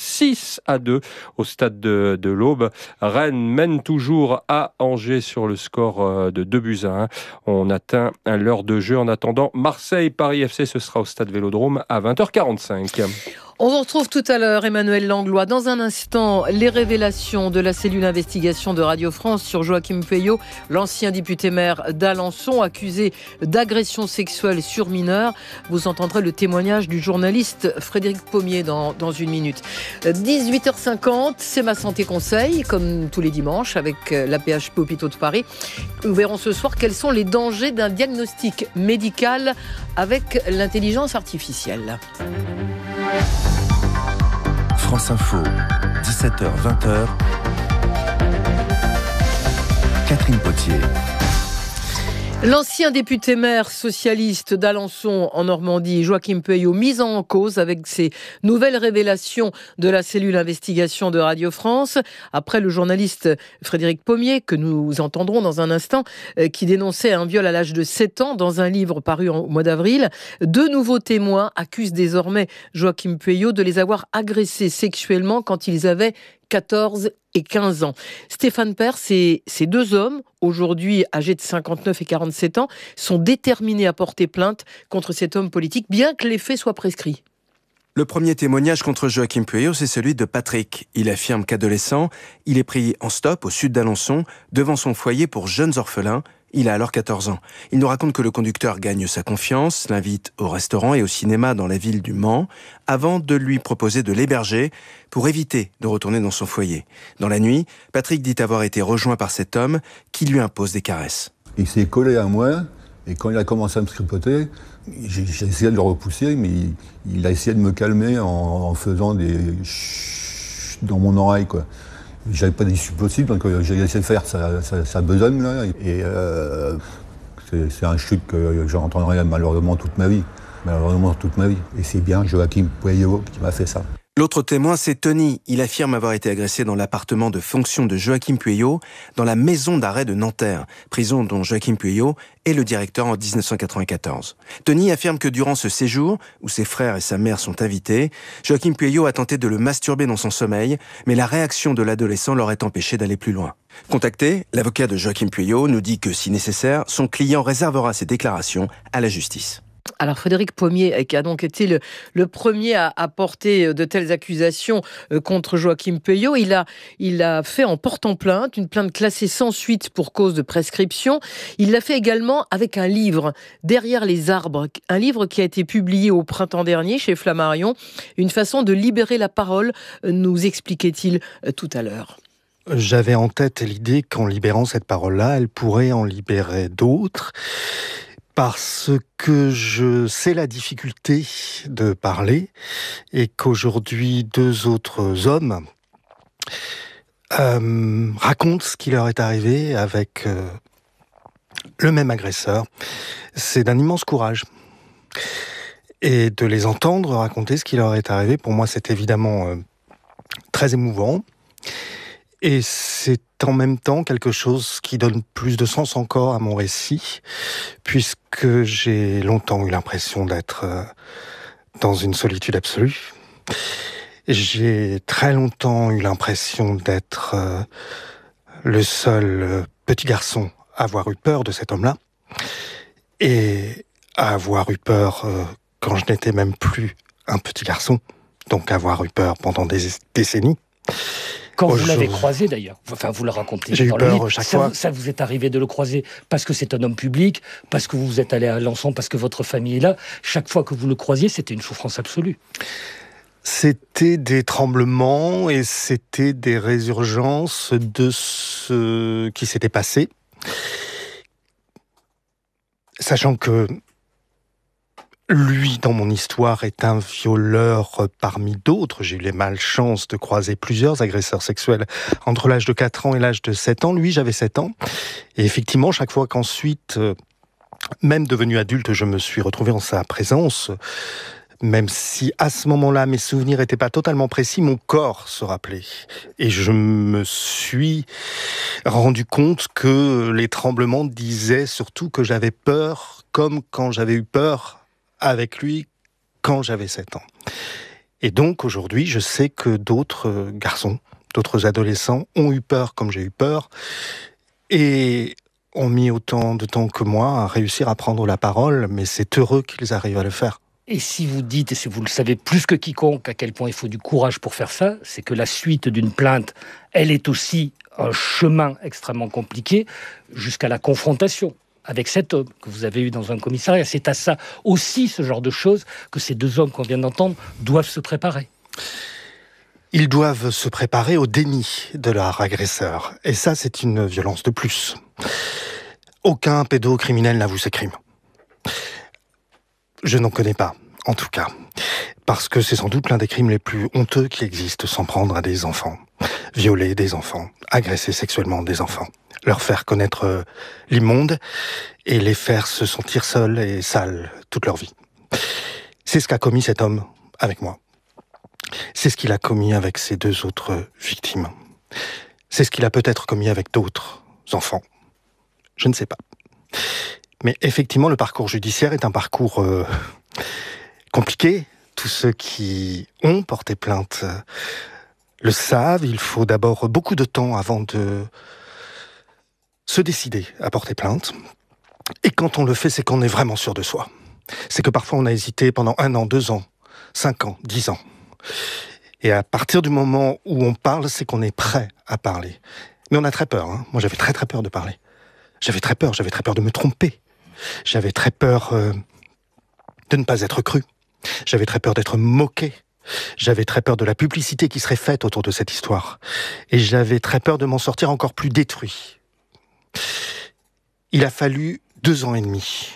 6-2 au stade de l'Aube. Rennes mène toujours à Angers sur le score de 2-1. On atteint l'heure de jeu. En attendant, Marseille-Paris FC, ce sera au stade Vélodrome à 20h45. On vous retrouve tout à l'heure, Emmanuel Langlois. Dans un instant, les révélations de la cellule d'investigation de Radio France sur Joachim Pueyo, l'ancien député-maire d'Alençon, accusé d'agression sexuelle sur mineur. Vous entendrez le témoignage du journaliste Frédéric Pommier dans une minute. 18h50, c'est ma santé conseil, comme tous les dimanches, avec la PHP Hôpitaux de Paris. Nous verrons ce soir quels sont les dangers d'un diagnostic médical avec l'intelligence artificielle. France Info, 17h-20h, Catherine Potier. L'ancien député maire socialiste d'Alençon en Normandie, Joachim Pueyo, mis en cause avec ces nouvelles révélations de la cellule investigation de Radio France. Après le journaliste Frédéric Pommier, que nous entendrons dans un instant, qui dénonçait un viol à l'âge de 7 ans dans un livre paru au mois d'avril, 2 nouveaux témoins accusent désormais Joachim Pueyo de les avoir agressés sexuellement quand ils avaient 14 et 15 ans. Stéphane Père, ces 2 hommes, aujourd'hui âgés de 59 et 47 ans, sont déterminés à porter plainte contre cet homme politique, bien que les faits soient prescrits. Le premier témoignage contre Joachim Pueyo, c'est celui de Patrick. Il affirme qu'adolescent, il est pris en stop au sud d'Alençon, devant son foyer pour jeunes orphelins. Il a alors 14 ans. Il nous raconte que le conducteur gagne sa confiance, l'invite au restaurant et au cinéma dans la ville du Mans, avant de lui proposer de l'héberger pour éviter de retourner dans son foyer. Dans la nuit, Patrick dit avoir été rejoint par cet homme qui lui impose des caresses. Il s'est collé à moi et quand il a commencé à me tripoter, j'ai essayé de le repousser, mais il a essayé de me calmer en faisant des chut dans mon oreille, quoi. J'avais pas d'issue possible, donc j'ai laissé faire sa besogne, là. Et c'est un chute que j'entendrai malheureusement toute ma vie. Et c'est bien Joachim Pueyo qui m'a fait ça. L'autre témoin, c'est Tony. Il affirme avoir été agressé dans l'appartement de fonction de Joachim Pueyo, dans la maison d'arrêt de Nanterre, prison dont Joachim Pueyo est le directeur en 1994. Tony affirme que durant ce séjour, où ses frères et sa mère sont invités, Joachim Pueyo a tenté de le masturber dans son sommeil, mais la réaction de l'adolescent l'aurait empêché d'aller plus loin. Contacté, l'avocat de Joachim Pueyo nous dit que, si nécessaire, son client réservera ses déclarations à la justice. Alors Frédéric Pommier, qui a donc été le premier à porter de telles accusations contre Joachim Pueyo, il a fait en portant plainte, une plainte classée sans suite pour cause de prescription. Il l'a fait également avec un livre, Derrière les arbres, un livre qui a été publié au printemps dernier chez Flammarion, une façon de libérer la parole, nous expliquait-il tout à l'heure. J'avais en tête l'idée qu'en libérant cette parole-là, elle pourrait en libérer d'autres. Parce que je sais la difficulté de parler et qu'aujourd'hui 2 autres hommes racontent ce qui leur est arrivé avec le même agresseur. C'est d'un immense courage. Et de les entendre raconter ce qui leur est arrivé, pour moi c'est évidemment très émouvant. Et c'est en même temps quelque chose qui donne plus de sens encore à mon récit, puisque j'ai longtemps eu l'impression d'être dans une solitude absolue. J'ai très longtemps eu l'impression d'être le seul petit garçon à avoir eu peur de cet homme-là, et à avoir eu peur quand je n'étais même plus un petit garçon, donc avoir eu peur pendant des décennies. Quand vous l'avez croisé d'ailleurs, enfin vous le racontez. J'ai eu peur chaque fois. Ça vous est arrivé de le croiser parce que c'est un homme public, parce que vous êtes allé à Alençon, parce que votre famille est là. Chaque fois que vous le croisiez, c'était une souffrance absolue. C'était des tremblements et c'était des résurgences de ce qui s'était passé. Sachant que lui, dans mon histoire, est un violeur parmi d'autres. J'ai eu les malchances de croiser plusieurs agresseurs sexuels entre l'âge de 4 ans et l'âge de 7 ans. Lui, j'avais 7 ans. Et effectivement, chaque fois qu'ensuite, même devenu adulte, je me suis retrouvé en sa présence, même si à ce moment-là, mes souvenirs n'étaient pas totalement précis, mon corps se rappelait. Et je me suis rendu compte que les tremblements disaient surtout que j'avais peur, comme quand j'avais eu peur avec lui quand j'avais 7 ans. Et donc aujourd'hui, je sais que d'autres garçons, d'autres adolescents ont eu peur comme j'ai eu peur et ont mis autant de temps que moi à réussir à prendre la parole, mais c'est heureux qu'ils arrivent à le faire. Et si vous dites, et si vous le savez plus que quiconque, à quel point il faut du courage pour faire ça, c'est que la suite d'une plainte, elle est aussi un chemin extrêmement compliqué jusqu'à la confrontation avec cet homme que vous avez eu dans un commissariat. C'est à ça aussi, ce genre de choses, que ces 2 hommes qu'on vient d'entendre doivent se préparer. Ils doivent se préparer au déni de leur agresseur. Et ça, c'est une violence de plus. Aucun pédocriminel n'avoue ses crimes. Je n'en connais pas, en tout cas. Parce que c'est sans doute l'un des crimes les plus honteux qui existent, s'en prendre à des enfants, violer des enfants, agresser sexuellement des enfants, leur faire connaître l'immonde et les faire se sentir seuls et sales toute leur vie. C'est ce qu'a commis cet homme avec moi. C'est ce qu'il a commis avec ses 2 autres victimes. C'est ce qu'il a peut-être commis avec d'autres enfants. Je ne sais pas. Mais effectivement, le parcours judiciaire est un parcours compliqué. Tous ceux qui ont porté plainte le savent. Il faut d'abord beaucoup de temps avant de se décider à porter plainte. Et quand on le fait, c'est qu'on est vraiment sûr de soi. C'est que parfois on a hésité pendant 1 an, 2 ans, 5 ans, 10 ans. Et à partir du moment où on parle, c'est qu'on est prêt à parler. Mais on a très peur. Moi, j'avais très peur de parler. J'avais très peur de me tromper. J'avais très peur de ne pas être cru. J'avais très peur d'être moqué. J'avais très peur de la publicité qui serait faite autour de cette histoire. Et j'avais très peur de m'en sortir encore plus détruit. Il a fallu 2 ans et demi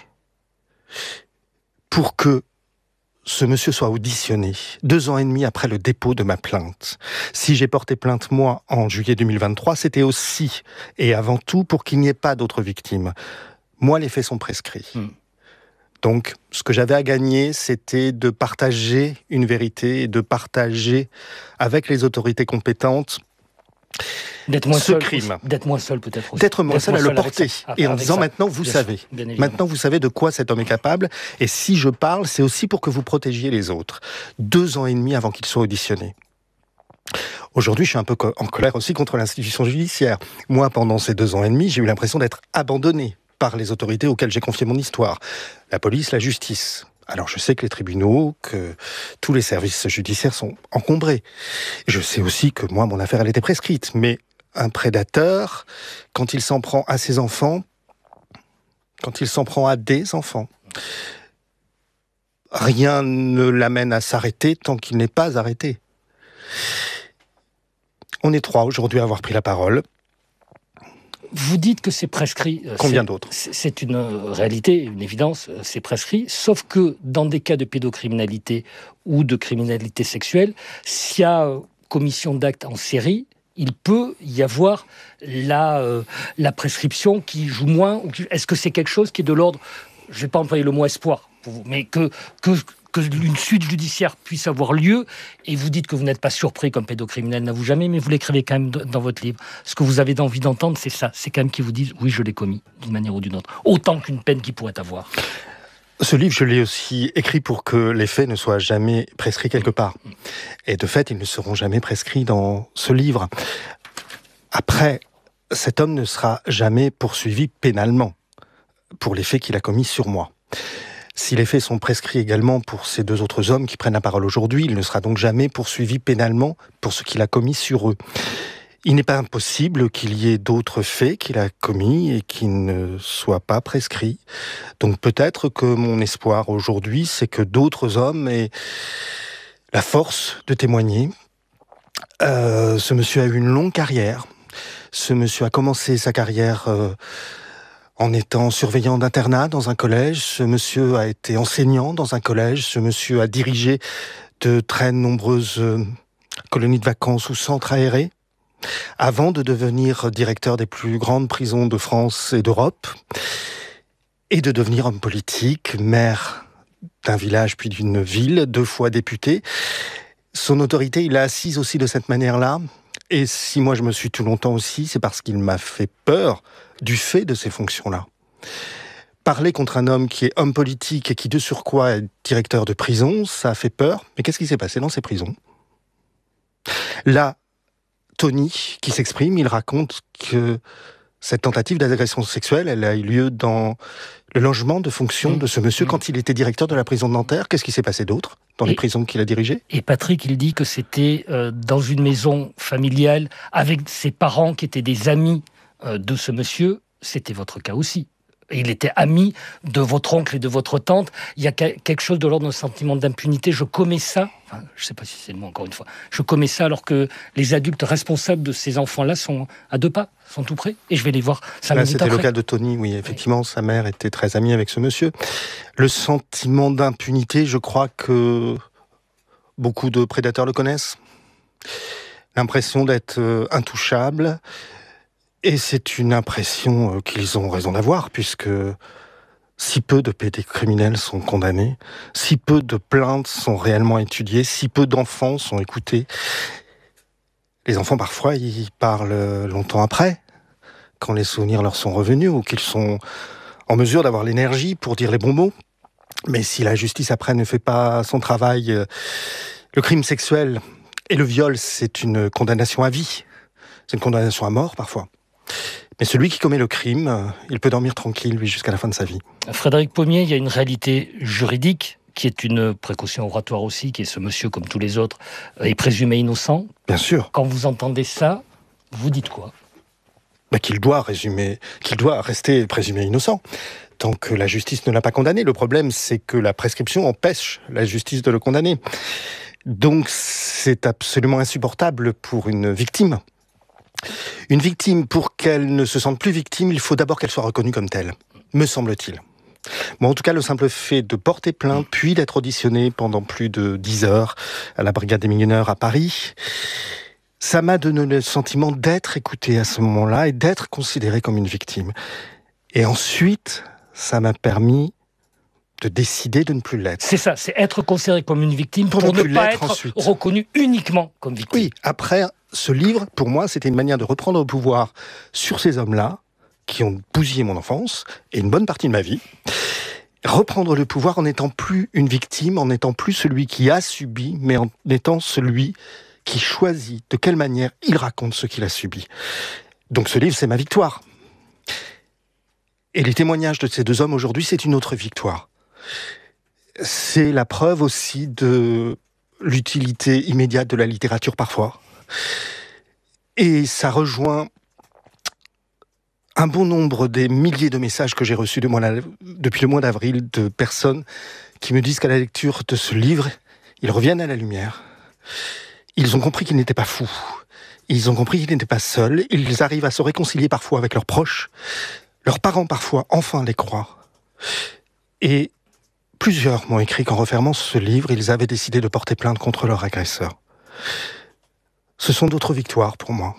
pour que ce monsieur soit auditionné, 2 ans et demi après le dépôt de ma plainte. Si j'ai porté plainte, moi, en juillet 2023, c'était aussi et avant tout pour qu'il n'y ait pas d'autres victimes. Moi, les faits sont prescrits. Donc, ce que j'avais à gagner, c'était de partager une vérité et de partager avec les autorités compétentes d'être moins ce seul, crime. D'être moins seul peut-être aussi. D'être moins seul à le porter. Et en disant, maintenant, vous savez. Bien Maintenant, vous savez de quoi cet homme est capable. Et si je parle, c'est aussi pour que vous protégiez les autres. 2 ans et demi avant qu'il soit auditionné. Aujourd'hui, je suis un peu en colère aussi contre l'institution judiciaire. Moi, pendant ces 2 ans et demi, j'ai eu l'impression d'être abandonné par les autorités auxquelles j'ai confié mon histoire. La police, la justice. Alors je sais que les tribunaux, que tous les services judiciaires sont encombrés. Je sais aussi que moi, mon affaire, elle était prescrite. Mais un prédateur, quand il s'en prend à ses enfants, quand il s'en prend à des enfants, rien ne l'amène à s'arrêter tant qu'il n'est pas arrêté. On est 3 aujourd'hui à avoir pris la parole. Vous dites que c'est prescrit. Combien d'autres ? C'est une réalité, une évidence, c'est prescrit. Sauf que dans des cas de pédocriminalité ou de criminalité sexuelle, s'il y a commission d'actes en série, il peut y avoir la prescription qui joue moins. Est-ce que c'est quelque chose qui est de l'ordre, je ne vais pas employer le mot espoir, pour vous, mais que une suite judiciaire puisse avoir lieu, et vous dites que vous n'êtes pas surpris comme pédocriminel, n'avoue jamais, mais vous l'écrivez quand même dans votre livre. Ce que vous avez envie d'entendre, c'est ça. C'est quand même qu'ils vous disent, oui, je l'ai commis, d'une manière ou d'une autre. Autant qu'une peine qu'il pourrait avoir. Ce livre, je l'ai aussi écrit pour que les faits ne soient jamais prescrits quelque part. Et de fait, ils ne seront jamais prescrits dans ce livre. Après, cet homme ne sera jamais poursuivi pénalement pour les faits qu'il a commis sur moi. Si les faits sont prescrits également pour ces 2 autres hommes qui prennent la parole aujourd'hui, il ne sera donc jamais poursuivi pénalement pour ce qu'il a commis sur eux. Il n'est pas impossible qu'il y ait d'autres faits qu'il a commis et qui ne soient pas prescrits. Donc peut-être que mon espoir aujourd'hui, c'est que d'autres hommes aient la force de témoigner. Ce monsieur a eu une longue carrière. Ce monsieur a commencé sa carrière en étant surveillant d'internat dans un collège. Ce monsieur a été enseignant dans un collège. Ce monsieur a dirigé de très nombreuses colonies de vacances ou centres aérés, avant de devenir directeur des plus grandes prisons de France et d'Europe, et de devenir homme politique, maire d'un village puis d'une ville, 2 fois député. Son autorité, il l'a assise aussi de cette manière-là. Et si moi je me suis tout longtemps aussi, c'est parce qu'il m'a fait peur du fait de ces fonctions-là. Parler contre un homme qui est homme politique et qui de surcroît est directeur de prison, ça a fait peur. Mais qu'est-ce qui s'est passé dans ces prisons ? Là, Tony, qui s'exprime, il raconte que cette tentative d'agression sexuelle, elle a eu lieu dans le logement de fonction de ce monsieur quand il était directeur de la prison de Nanterre. Qu'est-ce qui s'est passé d'autre dans les prisons qu'il a dirigées ? Et Patrick, il dit que c'était dans une maison familiale avec ses parents qui étaient des amis de ce monsieur. C'était votre cas aussi. Et il était ami de votre oncle et de votre tante. Il y a quelque chose de l'ordre d'un sentiment d'impunité. Je commets ça, enfin, je ne sais pas si c'est le mot encore une fois, je commets ça alors que les adultes responsables de ces enfants-là sont à 2 pas, sont tout près, et je vais les voir 5 minutes c'était après. le cas de Tony, oui, effectivement, oui. Sa mère était très amie avec ce monsieur. Le sentiment d'impunité, je crois que Beaucoup de prédateurs le connaissent. L'impression d'être intouchable. Et c'est une impression qu'ils ont raison d'avoir, puisque si peu de pédocriminels sont condamnés, si peu de plaintes sont réellement étudiées, si peu d'enfants sont écoutés. Les enfants, parfois, ils parlent longtemps après, quand les souvenirs leur sont revenus, ou qu'ils sont en mesure d'avoir l'énergie pour dire les bons mots. Mais si la justice après ne fait pas son travail, le crime sexuel et le viol, c'est une condamnation à vie. C'est une condamnation à mort, parfois. Mais celui qui commet le crime, il peut dormir tranquille, lui, jusqu'à la fin de sa vie. Frédéric Pommier, il y a une réalité juridique qui est une précaution oratoire aussi, qui est ce monsieur, comme tous les autres, est présumé innocent. Bien sûr. Quand vous entendez ça, vous dites quoi ? Qu'il doit rester présumé innocent, tant que la justice ne l'a pas condamné. Le problème, c'est que la prescription empêche la justice de le condamner. Donc, c'est absolument insupportable pour une victime. Une victime, pour qu'elle ne se sente plus victime, il faut d'abord qu'elle soit reconnue comme telle, me semble-t-il. Bon, en tout cas, le simple fait de porter plainte, puis d'être auditionné pendant plus de 10 heures à la brigade des mineurs à Paris, ça m'a donné le sentiment d'être écouté à ce moment-là et d'être considéré comme une victime. Et ensuite, ça m'a permis de décider de ne plus l'être. C'est ça, c'est être considéré comme une victime pour ne pas être ensuite reconnu uniquement comme victime. Oui, après, ce livre, pour moi, c'était une manière de reprendre le pouvoir sur ces hommes-là, qui ont bousillé mon enfance et une bonne partie de ma vie. Reprendre le pouvoir en n'étant plus une victime, en n'étant plus celui qui a subi, mais en étant celui qui choisit de quelle manière il raconte ce qu'il a subi. Donc ce livre, c'est ma victoire. Et les témoignages de ces deux hommes aujourd'hui, c'est une autre victoire. C'est la preuve aussi de l'utilité immédiate de la littérature parfois. Et ça rejoint un bon nombre des milliers de messages que j'ai reçus depuis le mois d'avril de personnes qui me disent qu'à la lecture de ce livre, ils reviennent à la lumière. Ils ont compris qu'ils n'étaient pas fous. Ils ont compris qu'ils n'étaient pas seuls. Ils arrivent à se réconcilier parfois avec leurs proches. Leurs parents parfois enfin les croient. Et plusieurs m'ont écrit qu'en refermant ce livre, ils avaient décidé de porter plainte contre leur agresseur. Ce sont d'autres victoires pour moi.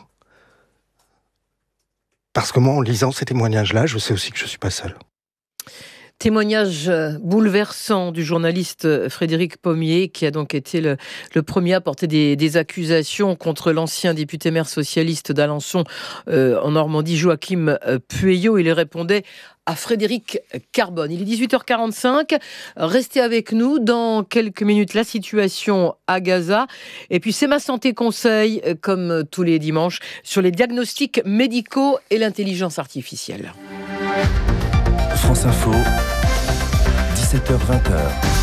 Parce que moi, en lisant ces témoignages-là, je sais aussi que je ne suis pas seul. Témoignage bouleversant du journaliste Frédéric Pommier, qui a donc été le premier à porter des accusations contre l'ancien député maire socialiste d'Alençon en Normandie, Joachim Pueyo. Il répondait à Frédéric Carbone. Il est 18h45. Restez avec nous. Dans quelques minutes, la situation à Gaza. Et puis, c'est ma santé conseil, comme tous les dimanches, sur les diagnostics médicaux et l'intelligence artificielle. France Info, 17h-20h.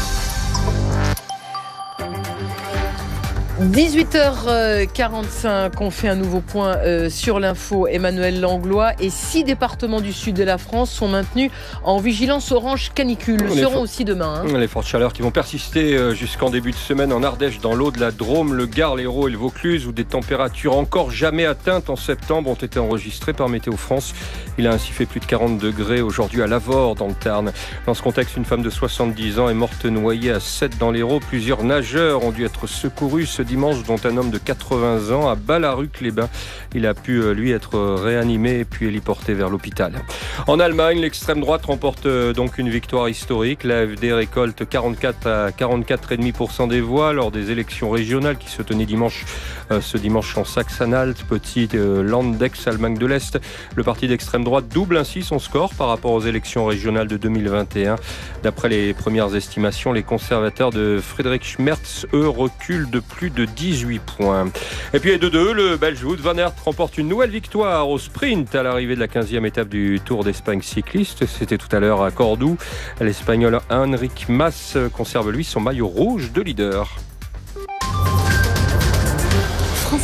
18h45, on fait un nouveau point sur l'info. Emmanuel Langlois et 6 départements du sud de la France sont maintenus en vigilance orange canicule. Le seront aussi demain. Les fortes chaleurs qui vont persister jusqu'en début de semaine en Ardèche, dans l'Aude, la Drôme, le Gard, l'Hérault et le Vaucluse, où des températures encore jamais atteintes en septembre ont été enregistrées par Météo France. Il a ainsi fait plus de 40 degrés aujourd'hui à Lavore, dans le Tarn. Dans ce contexte, une femme de 70 ans est morte noyée à 7 dans l'Hérault. Plusieurs nageurs ont dû être secourus ce dimanche, dont un homme de 80 ans à Ballaruc-les-Bains. Il a pu, lui, être réanimé et puis héliporté vers l'hôpital. En Allemagne, l'extrême droite remporte donc une victoire historique. L'AfD récolte 44 à 44,5% des voix lors des élections régionales qui se tenaient ce dimanche en Saxe-Anhalt, petit land d'Aix-Allemagne de l'Est. Le parti d'extrême droite double ainsi son score par rapport aux élections régionales de 2021. D'après les premières estimations, les conservateurs de Friedrich Merz, eux, reculent de plus de 18 points. Et puis, 2-2, le Belge Wout van Aert remporte une nouvelle victoire au sprint à l'arrivée de la 15e étape du Tour d'Espagne cycliste. C'était tout à l'heure à Cordoue. L'Espagnol Enric Mas conserve, lui, son maillot rouge de leader. France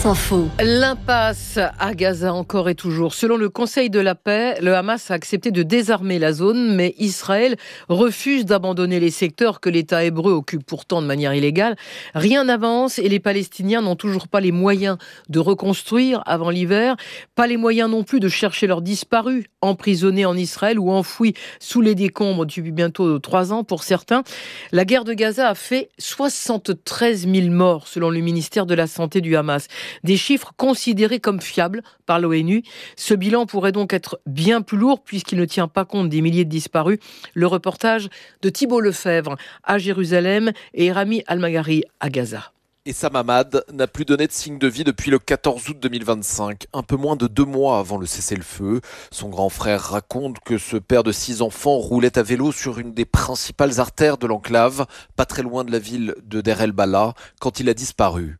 France Info. L'impasse à Gaza encore et toujours. Selon le Conseil de la paix, le Hamas a accepté de désarmer la zone, mais Israël refuse d'abandonner les secteurs que l'État hébreu occupe pourtant de manière illégale. Rien n'avance et les Palestiniens n'ont toujours pas les moyens de reconstruire avant l'hiver, pas les moyens non plus de chercher leurs disparus, emprisonnés en Israël ou enfouis sous les décombres depuis bientôt 3 ans pour certains. La guerre de Gaza a fait 73 000 morts selon le ministère de la Santé du Hamas. Des chiffres considérés comme fiables par l'ONU. Ce bilan pourrait donc être bien plus lourd puisqu'il ne tient pas compte des milliers de disparus. Le reportage de Thibault Lefebvre à Jérusalem et Rami Almagari à Gaza. Essam Hamad n'a plus donné de signe de vie depuis le 14 août 2025, un peu moins de 2 mois avant le cessez-le-feu. Son grand frère raconte que ce père de 6 enfants roulait à vélo sur une des principales artères de l'enclave, pas très loin de la ville de Der el-Bala, quand il a disparu.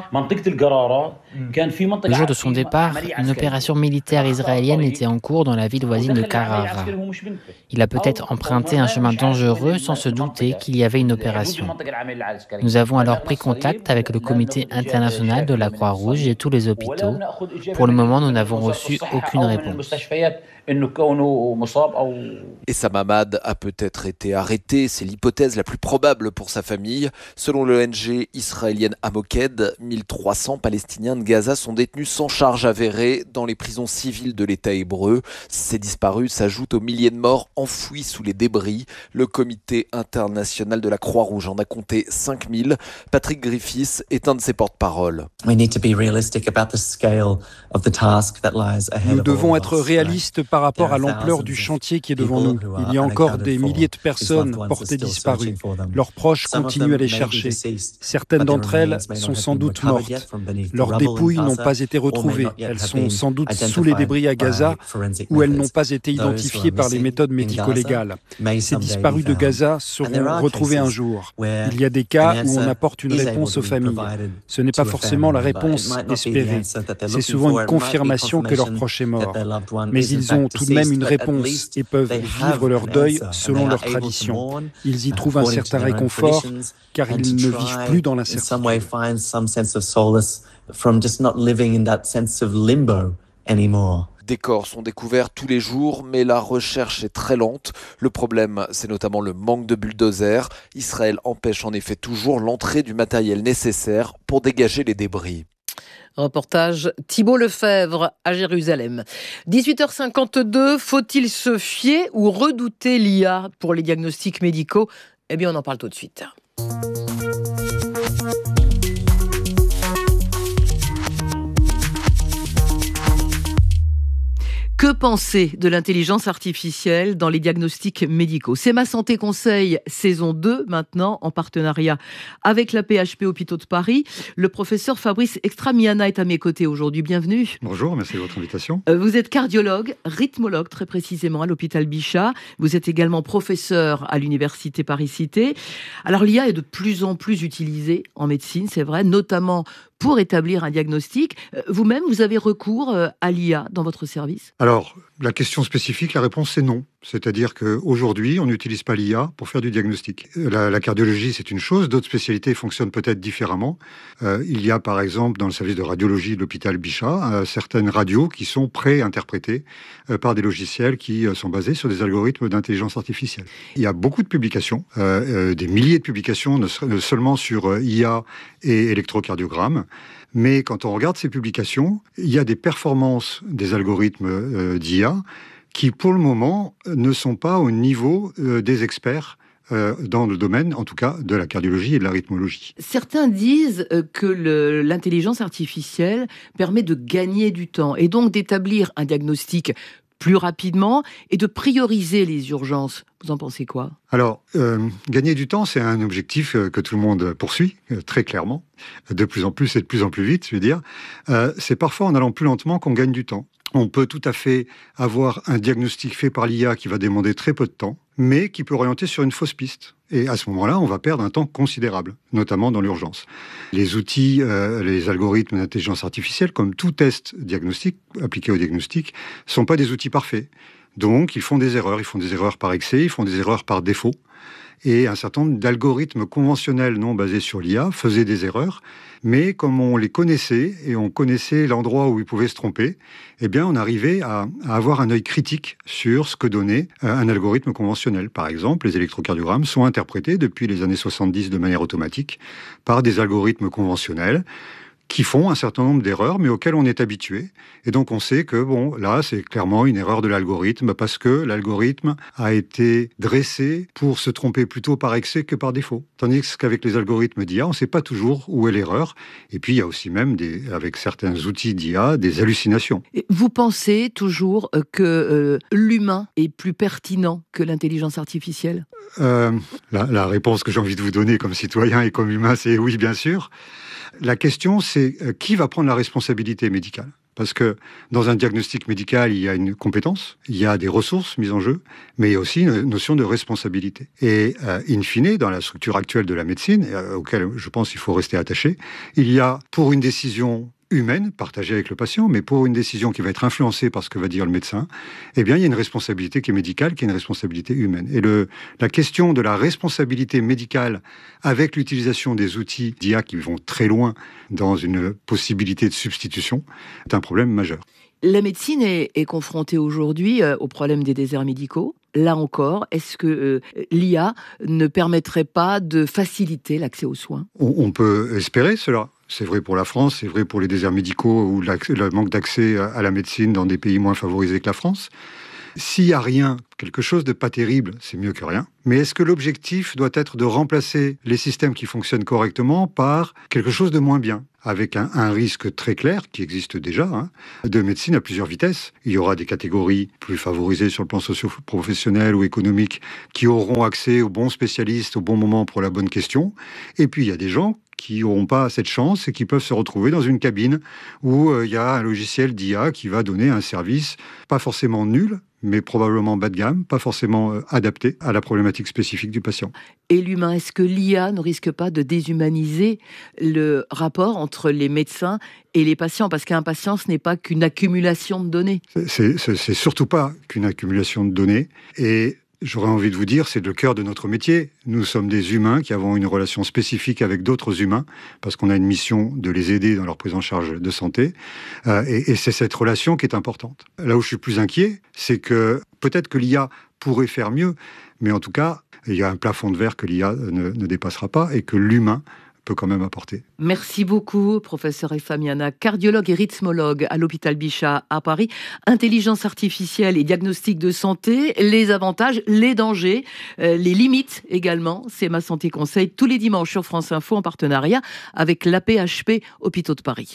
Le jour de son départ, une opération militaire israélienne était en cours dans la ville voisine de Karara. Il a peut-être emprunté un chemin dangereux sans se douter qu'il y avait une opération. Nous avons alors pris contact avec le comité international de la Croix-Rouge et tous les hôpitaux. Pour le moment, nous n'avons reçu aucune réponse. Essam Hamad a peut-être été arrêté, c'est l'hypothèse la plus probable pour sa famille. Selon l'ONG israélienne Amoked, 1300 Palestiniens de Gaza sont détenus sans charge avérée dans les prisons civiles de l'État hébreu. Ces disparus s'ajoutent aux milliers de morts enfouis sous les débris. Le comité international de la Croix-Rouge en a compté 5000. Patrick Griffiths est un de ses porte-parole. Nous devons être réalistes par rapport à l'ampleur du chantier qui est devant nous. Il y a encore des milliers de personnes portées disparues. Leurs proches continuent à les chercher. Certaines d'entre elles sont sans doute mortes. Leurs dépouilles n'ont pas été retrouvées. Elles sont sans doute sous les débris à Gaza ou elles n'ont pas été identifiées par les méthodes médico-légales. Ces disparus de Gaza seront retrouvés un jour. Il y a des cas où on apporte une réponse aux familles. Ce n'est pas forcément la réponse espérée. C'est souvent une confirmation que leur proche est mort. Mais ils ont tout de même une réponse et peuvent vivre leur deuil selon leur tradition. Ils y trouvent un certain réconfort car ils ne vivent plus dans l'incertitude. Des corps sont découverts tous les jours, mais la recherche est très lente. Le problème, c'est notamment le manque de bulldozers. Israël empêche en effet toujours l'entrée du matériel nécessaire pour dégager les débris. Reportage Thibault Lefebvre à Jérusalem. 18h52, faut-il se fier ou redouter l'IA pour les diagnostics médicaux ? Eh bien, on en parle tout de suite. Que penser de l'intelligence artificielle dans les diagnostics médicaux ? C'est Ma Santé Conseil, saison 2 maintenant, en partenariat avec la PHP Hôpitaux de Paris. Le professeur Fabrice Extramiana est à mes côtés aujourd'hui. Bienvenue. Bonjour, merci de votre invitation. Vous êtes cardiologue, rythmologue très précisément à l'hôpital Bichat. Vous êtes également professeur à l'université Paris-Cité. Alors l'IA est de plus en plus utilisée en médecine, c'est vrai, notamment pour établir un diagnostic. Vous-même, vous avez recours à l'IA dans votre service ? Alors, la question spécifique, la réponse c'est non. C'est-à-dire qu'aujourd'hui, on n'utilise pas l'IA pour faire du diagnostic. La cardiologie, c'est une chose. D'autres spécialités fonctionnent peut-être différemment. Il y a, par exemple, dans le service de radiologie de l'hôpital Bichat, certaines radios qui sont pré-interprétées par des logiciels qui sont basés sur des algorithmes d'intelligence artificielle. Il y a beaucoup de publications, des milliers de publications, ne seulement sur IA et électrocardiogramme. Mais quand on regarde ces publications, il y a des performances des algorithmes d'IA qui, pour le moment, ne sont pas au niveau des experts dans le domaine, en tout cas, de la cardiologie et de la rythmologie. Certains disent que l'intelligence artificielle permet de gagner du temps et donc d'établir un diagnostic plus rapidement et de prioriser les urgences. Vous en pensez quoi ? Alors, gagner du temps, c'est un objectif que tout le monde poursuit, très clairement, de plus en plus et de plus en plus vite, je veux dire. C'est parfois en allant plus lentement qu'on gagne du temps. On peut tout à fait avoir un diagnostic fait par l'IA qui va demander très peu de temps, mais qui peut orienter sur une fausse piste. Et à ce moment-là, on va perdre un temps considérable, notamment dans l'urgence. Les outils, les algorithmes d'intelligence artificielle, comme tout test diagnostique, appliqué au diagnostic, ne sont pas des outils parfaits. Donc, ils font des erreurs. Ils font des erreurs par excès, ils font des erreurs par défaut. Et un certain nombre d'algorithmes conventionnels non basés sur l'IA faisaient des erreurs. Mais comme on les connaissait et on connaissait l'endroit où ils pouvaient se tromper, eh bien, on arrivait à avoir un œil critique sur ce que donnait un algorithme conventionnel. Par exemple, les électrocardiogrammes sont interprétés depuis les années 70 de manière automatique par des algorithmes conventionnels qui font un certain nombre d'erreurs, mais auxquelles on est habitué. Et donc, on sait que, bon, là, c'est clairement une erreur de l'algorithme, parce que l'algorithme a été dressé pour se tromper plutôt par excès que par défaut. Tandis qu'avec les algorithmes d'IA, on ne sait pas toujours où est l'erreur. Et puis, il y a aussi même, avec certains outils d'IA, des hallucinations. Et vous pensez toujours que l'humain est plus pertinent que l'intelligence artificielle ? La réponse que j'ai envie de vous donner comme citoyen et comme humain, c'est oui, bien sûr. La question, c'est qui va prendre la responsabilité médicale ? Parce que dans un diagnostic médical, il y a une compétence, il y a des ressources mises en jeu, mais il y a aussi une notion de responsabilité. Et in fine, dans la structure actuelle de la médecine, auquel je pense qu'il faut rester attaché, il y a pour une décision humaine, partagée avec le patient, mais pour une décision qui va être influencée par ce que va dire le médecin, eh bien, il y a une responsabilité qui est médicale, qui est une responsabilité humaine. Et la question de la responsabilité médicale avec l'utilisation des outils d'IA qui vont très loin dans une possibilité de substitution est un problème majeur. La médecine est confrontée aujourd'hui au problème des déserts médicaux. Là encore, est-ce que l'IA ne permettrait pas de faciliter l'accès aux soins ? On peut espérer cela. C'est vrai pour la France, c'est vrai pour les déserts médicaux ou le manque d'accès à la médecine dans des pays moins favorisés que la France. S'il n'y a rien, quelque chose de pas terrible, c'est mieux que rien. Mais est-ce que l'objectif doit être de remplacer les systèmes qui fonctionnent correctement par quelque chose de moins bien ? Avec un risque très clair, qui existe déjà, de médecine à plusieurs vitesses. Il y aura des catégories plus favorisées sur le plan socio-professionnel ou économique qui auront accès aux bons spécialistes au bon moment pour la bonne question. Et puis il y a des gens qui n'auront pas cette chance et qui peuvent se retrouver dans une cabine où il y a un logiciel d'IA qui va donner un service pas forcément nul, mais probablement bas de gamme, pas forcément adapté à la problématique spécifique du patient. Et l'humain, est-ce que l'IA ne risque pas de déshumaniser le rapport entre les médecins et les patients ? Parce qu'un patient, ce n'est pas qu'une accumulation de données. C'est surtout pas qu'une accumulation de données. Et j'aurais envie de vous dire, c'est le cœur de notre métier. Nous sommes des humains qui avons une relation spécifique avec d'autres humains, parce qu'on a une mission de les aider dans leur prise en charge de santé. Et c'est cette relation qui est importante. Là où je suis plus inquiet, c'est que peut-être que l'IA pourrait faire mieux, mais en tout cas, il y a un plafond de verre que l'IA ne dépassera pas et que l'humain peut quand même apporter. Merci beaucoup, professeur Efamiana, cardiologue et rythmologue à l'hôpital Bichat à Paris. Intelligence artificielle et diagnostic de santé, les avantages, les dangers, les limites également. C'est Ma Santé Conseil tous les dimanches sur France Info en partenariat avec l'AP-HP Hôpitaux de Paris.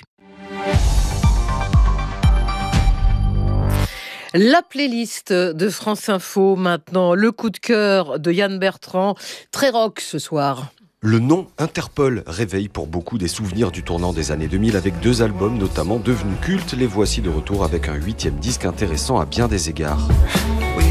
La playlist de France Info maintenant, le coup de cœur de Yann Bertrand, très rock ce soir. Le nom Interpol réveille pour beaucoup des souvenirs du tournant des années 2000 avec 2 albums notamment devenus cultes. Les voici de retour avec un 8e disque intéressant à bien des égards.